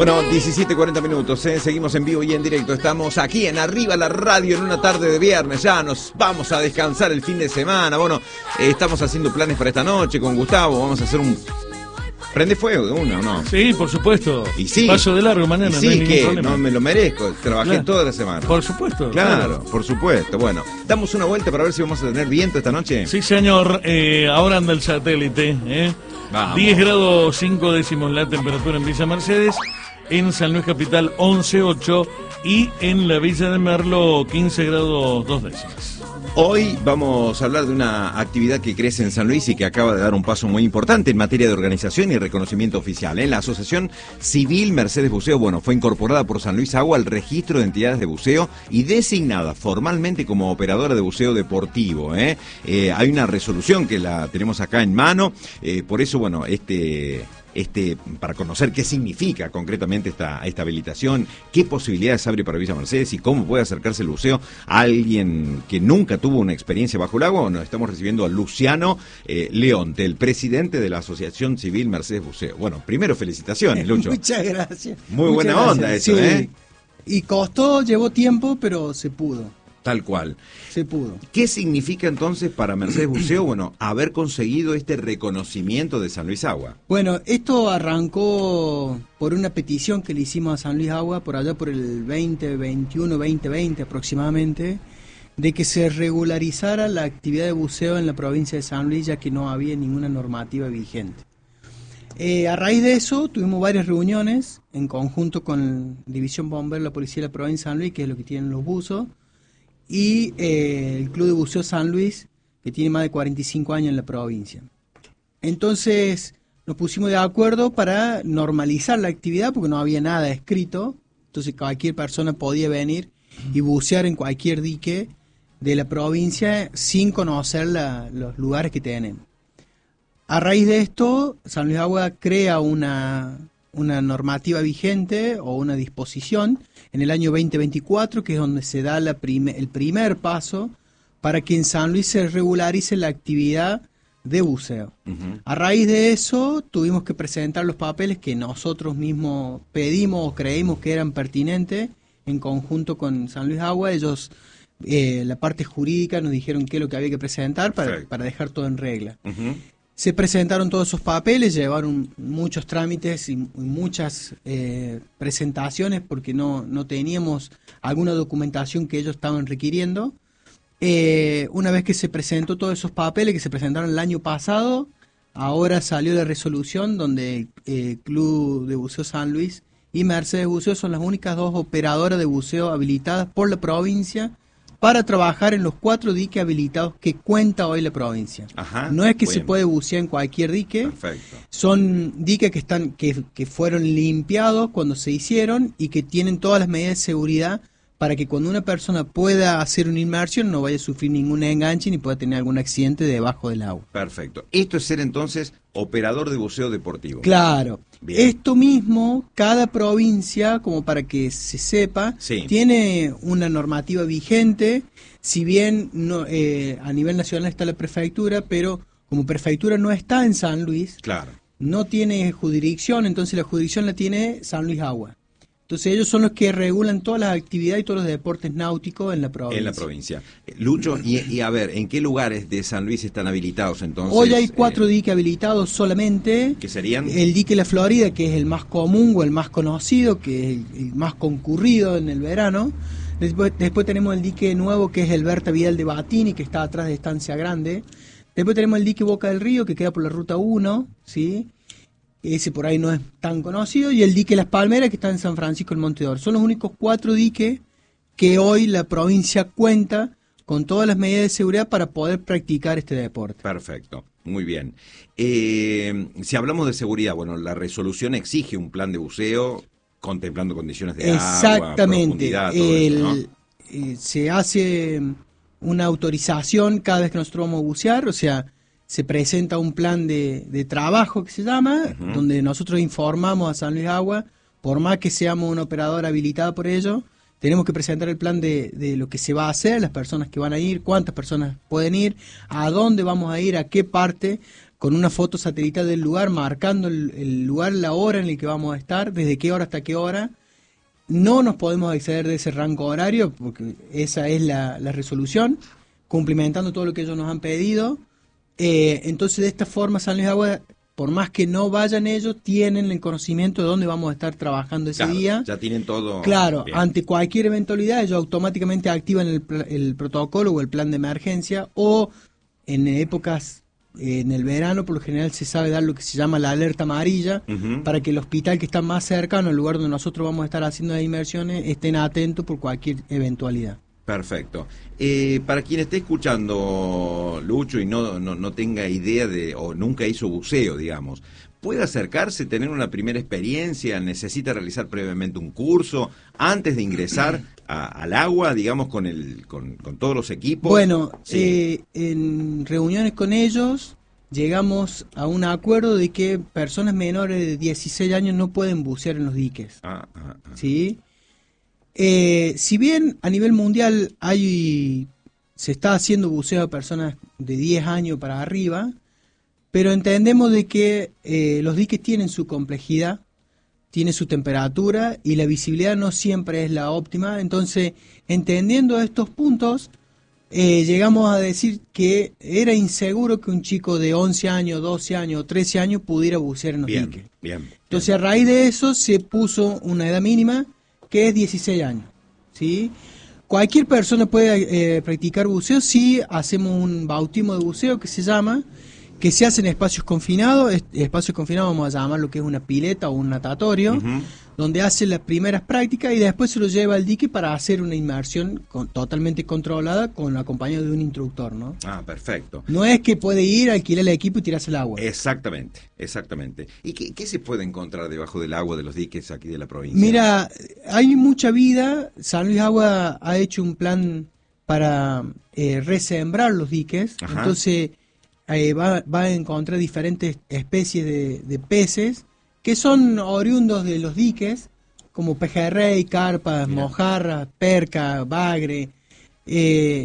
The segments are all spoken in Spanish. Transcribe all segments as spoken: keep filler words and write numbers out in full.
Bueno, diecisiete cuarenta minutos, ¿eh? Seguimos en vivo y en directo. Estamos aquí en Arriba la Radio en una tarde de viernes. Ya nos vamos a descansar el fin de semana. Bueno, eh, estamos haciendo planes para esta noche con Gustavo. Vamos a hacer un... ¿Prende fuego de una o no? Sí, por supuesto. Y sí. Paso de largo, mañana. Y sí, no que no me lo merezco. Trabajé claro. toda la semana. Por supuesto. Claro, claro, por supuesto. Bueno, damos una vuelta para ver si vamos a tener viento esta noche. Sí, señor. Eh, ahora anda el satélite. ¿eh? Vamos. diez grados cinco décimos la temperatura en Villa Mercedes. En San Luis Capital once coma ocho y en la Villa de Merlo quince grados dos décimas. Hoy vamos a hablar de una actividad que crece en San Luis y que acaba de dar un paso muy importante en materia de organización y reconocimiento oficial. ¿eh? La Asociación Civil Mercedes Buceo, bueno, fue incorporada por San Luis Agua al registro de entidades de buceo y designada formalmente como operadora de buceo deportivo. ¿eh? Eh, hay una resolución que la tenemos acá en mano, eh, por eso, bueno, este... Este, para conocer qué significa concretamente esta, esta habilitación, qué posibilidades abre para Villa Mercedes y cómo puede acercarse el buceo a alguien que nunca tuvo una experiencia bajo el agua. Nos estamos recibiendo a Luciano eh, Leonte, el presidente de la Asociación Civil Mercedes Buceo. Bueno, primero felicitaciones, Lucho. Muchas gracias. Muy Muchas buena gracias. onda eso, sí. ¿eh? Y costó, llevó tiempo, pero se pudo. Tal cual. Se pudo. ¿Qué significa entonces para Mercedes Buceo, bueno, haber conseguido este reconocimiento de San Luis Agua? Bueno, esto arrancó por una petición que le hicimos a San Luis Agua por allá por el veinte veintiuno, veinte veinte aproximadamente, de que se regularizara la actividad de buceo en la provincia de San Luis, ya que no había ninguna normativa vigente. Eh, a raíz de eso tuvimos varias reuniones en conjunto con División Bombero, la Policía de la Provincia de San Luis, que es lo que tienen los buzos, y eh, el Club de Buceo San Luis, que tiene más de cuarenta y cinco años en la provincia. Entonces nos pusimos de acuerdo para normalizar la actividad, porque no había nada escrito, entonces cualquier persona podía venir y bucear en cualquier dique de la provincia sin conocer la, los lugares que tenemos. A raíz de esto, San Luis Agua crea una, una normativa vigente o una disposición en el año veinte veinticuatro, que es donde se da la prime, el primer paso para que en San Luis se regularice la actividad de buceo. Uh-huh. A raíz de eso tuvimos que presentar los papeles que nosotros mismos pedimos o creímos que eran pertinentes en conjunto con San Luis Agua. Ellos, eh, la parte jurídica, nos dijeron qué es lo que había que presentar para, para dejar todo en regla. Uh-huh. Se presentaron todos esos papeles, llevaron muchos trámites y muchas eh, presentaciones porque no, no teníamos alguna documentación que ellos estaban requiriendo. Eh, una vez que se presentó todos esos papeles que se presentaron el año pasado, ahora salió la resolución donde el eh, Club de Buceo San Luis y Mercedes Buceo son las únicas dos operadoras de buceo habilitadas por la provincia para trabajar en los cuatro diques habilitados que cuenta hoy la provincia. Ajá, no es que bueno. se puede bucear en cualquier dique. Perfecto. Son diques que están que, que fueron limpiados cuando se hicieron y que tienen todas las medidas de seguridad para que cuando una persona pueda hacer una inmersión no vaya a sufrir ningún enganche ni pueda tener algún accidente debajo del agua. Perfecto. Esto es ser entonces operador de buceo deportivo. Claro. Bien. Esto mismo, cada provincia, como para que se sepa, sí. tiene una normativa vigente, si bien no, eh, a nivel nacional está la prefectura, pero como prefectura no está en San Luis, claro. no tiene jurisdicción, entonces la jurisdicción la tiene San Luis Agua. Entonces ellos son los que regulan todas las actividades y todos los deportes náuticos en la provincia. En la provincia. Lucho, y, y a ver, ¿en qué lugares de San Luis están habilitados entonces? Hoy hay cuatro eh, diques habilitados solamente. ¿Qué serían? El dique La Florida, que es el más común o el más conocido, que es el, el más concurrido en el verano. Después, después tenemos el dique nuevo, que es el Berta Vidal de Batini, que está atrás de Estancia Grande. Después tenemos el dique Boca del Río, que queda por la ruta uno, ¿sí? Ese por ahí no es tan conocido, y el dique Las Palmeras, que está en San Francisco del Monte d'Or. Son los únicos cuatro diques que hoy la provincia cuenta con todas las medidas de seguridad para poder practicar este deporte. Perfecto, muy bien. Eh, si hablamos de seguridad, bueno, la resolución exige un plan de buceo contemplando condiciones de Exactamente. agua, profundidad, todo el, eso, ¿no? eh, se hace una autorización cada vez que nosotros vamos a bucear, o sea, se presenta un plan de, de trabajo que se llama, uh-huh. donde nosotros informamos a San Luis Agua, por más que seamos una operadora habilitada por ello, tenemos que presentar el plan de, de lo que se va a hacer, las personas que van a ir, cuántas personas pueden ir, a dónde vamos a ir, a qué parte, con una foto satelital del lugar, marcando el, el lugar, la hora en el que vamos a estar, desde qué hora hasta qué hora. No nos podemos exceder de ese rango horario, porque esa es la, la resolución, cumplimentando todo lo que ellos nos han pedido. Eh, entonces, de esta forma, San Luis Agua, por más que no vayan ellos, tienen el conocimiento de dónde vamos a estar trabajando ese claro, día. Ya tienen todo. Claro, bien. Ante cualquier eventualidad, ellos automáticamente activan el, el protocolo o el plan de emergencia, o en épocas... En el verano, por lo general, se sabe dar lo que se llama la alerta amarilla, uh-huh. para que el hospital que está más cercano al lugar donde nosotros vamos a estar haciendo las inmersiones estén atentos por cualquier eventualidad. Perfecto. Eh, para quien esté escuchando, Lucho, y no, no, no tenga idea de, o nunca hizo buceo, digamos, ¿puede acercarse, tener una primera experiencia? ¿Necesita realizar previamente un curso antes de ingresar a, al agua, digamos, con, el, con, con todos los equipos? Bueno, sí. eh, en reuniones con ellos llegamos a un acuerdo de que personas menores de dieciséis años no pueden bucear en los diques. Ah, ah, ah. ¿Sí? Eh, si bien a nivel mundial hay se está haciendo buceo a personas de diez años para arriba, pero entendemos de que eh, los diques tienen su complejidad, tiene su temperatura y la visibilidad no siempre es la óptima. Entonces, entendiendo estos puntos, eh, llegamos a decir que era inseguro que un chico de once años, doce años, trece años pudiera bucear en los bien, diques. Bien, Entonces, bien. a raíz de eso se puso una edad mínima que es dieciséis años, ¿sí? Cualquier persona puede eh, practicar buceo si hacemos un bautismo de buceo que se llama, que se hace en espacios confinados. Espacios confinados vamos a llamar lo que es una pileta o un natatorio, uh-huh. donde hace las primeras prácticas y después se lo lleva al dique para hacer una inmersión con, totalmente controlada, con acompañado de un instructor, ¿no? Ah, perfecto. No es que puede ir, alquilar el equipo y tirarse al agua. Exactamente, exactamente. ¿Y qué, qué se puede encontrar debajo del agua de los diques aquí de la provincia? Mira, hay mucha vida. San Luis Agua ha hecho un plan para eh, resembrar los diques. Ajá. Entonces eh, va, va a encontrar diferentes especies de, de peces que son oriundos de los diques, como pejerrey, carpas, Mira. mojarra, perca, bagre. Eh,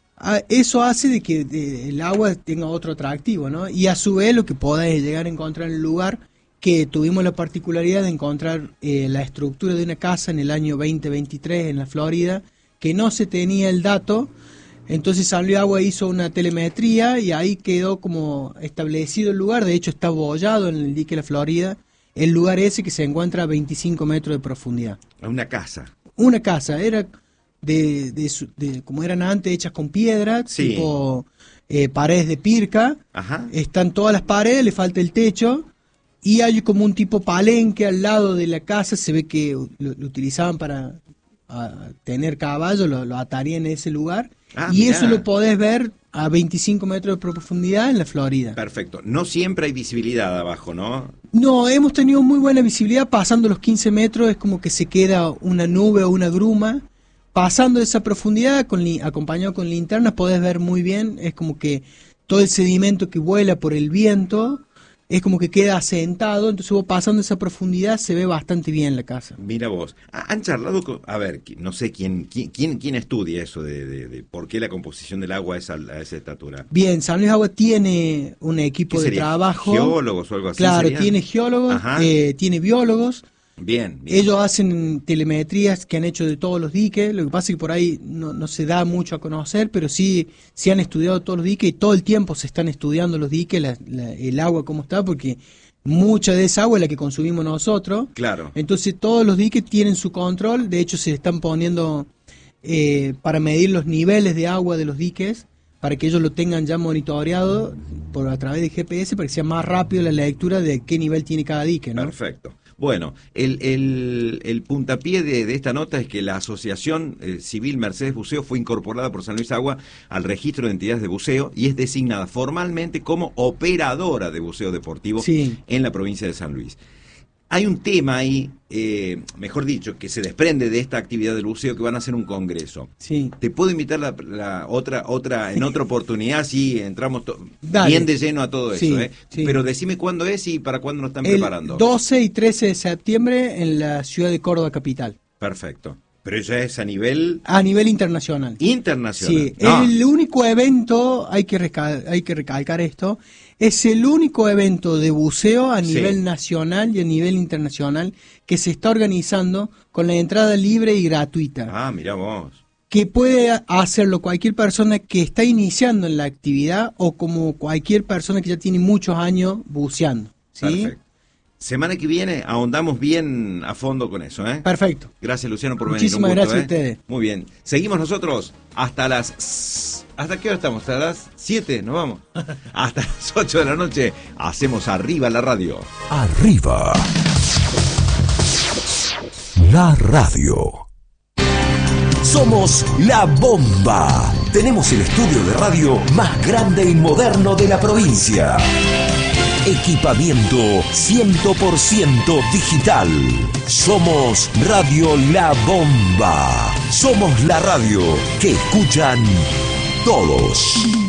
eso hace de que de, el agua tenga otro atractivo, ¿no? Y a su vez lo que podés llegar a encontrar en el lugar, que tuvimos la particularidad de encontrar eh, la estructura de una casa en el año veinte veintitrés en la Florida, que no se tenía el dato. Entonces San Luis Agua hizo una telemetría y ahí quedó como establecido el lugar. De hecho está bollado en el dique de la Florida el lugar ese, que se encuentra a veinticinco metros de profundidad. Una casa. Una casa, era de, de, de como eran antes, hechas con piedra, sí. tipo eh, paredes de pirca. Ajá. Están todas las paredes, le falta el techo. Y hay como un tipo palenque al lado de la casa, se ve que lo, lo utilizaban para a, tener caballo, lo, lo atarían en ese lugar. Ah, y mirá. Eso lo podés ver a veinticinco metros de profundidad en la Florida. Perfecto. No siempre hay visibilidad abajo, ¿no? No, hemos tenido muy buena visibilidad. Pasando los quince metros es como que se queda una nube o una gruma. Pasando esa profundidad, con li, acompañado con linternas, podés ver muy bien. Es como que todo el sedimento que vuela por el viento es como que queda asentado, entonces vos pasando esa profundidad se ve bastante bien la casa. Mira vos, han charlado con, a ver, no sé quién quién quién, quién estudia eso de, de, de por qué la composición del agua es a, a esa estatura. Bien, San Luis Agua tiene un equipo de trabajo. ¿Geólogos o algo así? Claro, serían? Tiene geólogos, eh, tiene biólogos. Bien, bien. Ellos hacen telemetrías que han hecho de todos los diques. Lo que pasa es que por ahí no, no se da mucho a conocer, pero sí, sí han estudiado todos los diques y todo el tiempo se están estudiando los diques, la, la, el agua cómo está, porque mucha de esa agua es la que consumimos nosotros. Claro. Entonces todos los diques tienen su control. De hecho, se están poniendo eh, para medir los niveles de agua de los diques, para que ellos lo tengan ya monitoreado por a través de G P S, para que sea más rápido la lectura de qué nivel tiene cada dique, ¿no? Perfecto. Bueno, el, el, el puntapié de, de esta nota es que la Asociación eh, Civil Mercedes Buceo fue incorporada por San Luis Agua al registro de entidades de buceo y es designada formalmente como operadora de buceo deportivo sí. en la provincia de San Luis. Hay un tema ahí, eh, mejor dicho, que se desprende de esta actividad del buceo, que van a hacer un congreso. Sí. Te puedo invitar la, la otra, otra, en otra oportunidad, si entramos bien de lleno a todo sí, eso, ¿eh? Sí. Pero decime cuándo es y para cuándo nos están El preparando. doce y trece de septiembre en la ciudad de Córdoba capital. Perfecto. Pero ya es a nivel... A nivel internacional. Internacional. Sí, No. el único evento, hay que, recal- hay que recalcar esto, es el único evento de buceo a nivel Sí. nacional y a nivel internacional que se está organizando con la entrada libre y gratuita. Ah, mirá vos. Que puede hacerlo cualquier persona que está iniciando en la actividad o como cualquier persona que ya tiene muchos años buceando. ¿Sí? Perfecto. Semana que viene ahondamos bien a fondo con eso, ¿eh? Perfecto. Gracias, Luciano, por Muchísimas venir. Un gusto, gracias a ¿eh? ustedes. Muy bien. Seguimos nosotros hasta las... ¿Hasta qué hora estamos? ¿Hasta las siete? ¿Nos vamos? Hasta las ocho de la noche hacemos Arriba la Radio. Arriba. La radio. Somos La Bomba. Tenemos el estudio de radio más grande y moderno de la provincia. Equipamiento cien por ciento digital. Somos Radio La Bomba. Somos la radio que escuchan todos.